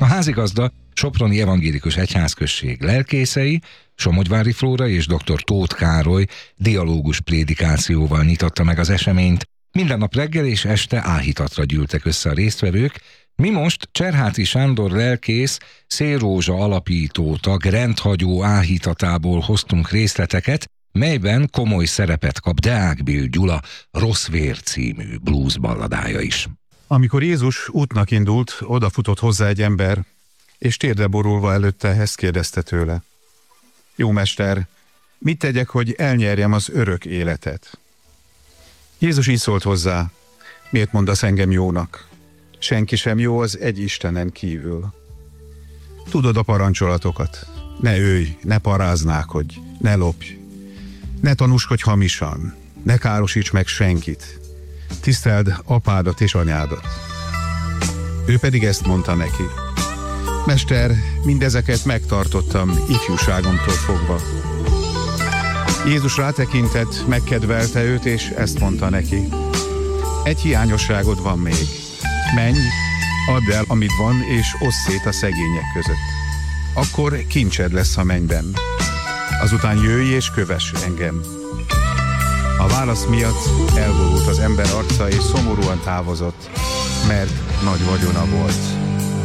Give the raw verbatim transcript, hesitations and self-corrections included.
házigazda soproni evangélikus egyházközség lelkészei, Somogyvári Flóra és dr. Tóth Károly dialógus prédikációval nyitotta meg az eseményt. Minden nap reggel és este áhítatra gyűltek össze a résztvevők. Mi most Cserháti Sándor lelkész, Szélrózsa alapító tag rendhagyó áhítatából hoztunk részleteket, melyben komoly szerepet kap Deák Bill Gyula Rossz vér című blues balladája is. Amikor Jézus útnak indult, odafutott hozzá egy ember, és térdre borulva előtte ezt kérdezte tőle: Jó mester, mit tegyek, hogy elnyerjem az örök életet? Jézus így szólt hozzá: miért mondasz engem jónak? Senki sem jó az egy Istenen kívül. Tudod a parancsolatokat: ne ölj, ne paráználkodj, ne lopj, ne tanúskodj hamisan, ne károsíts meg senkit, tiszteld apádat és anyádat. Ő pedig ezt mondta neki: Mester, mindezeket megtartottam ifjúságomtól fogva. Jézus rátekintett, megkedvelte őt, és ezt mondta neki: egy hiányosságod van még. Menj, add el, amit van, és osszd szét a szegények között. Akkor kincsed lesz a mennyben. Azután jöjj és kövess engem. A válasz miatt elborult az ember arca, és szomorúan távozott, mert nagy vagyona volt.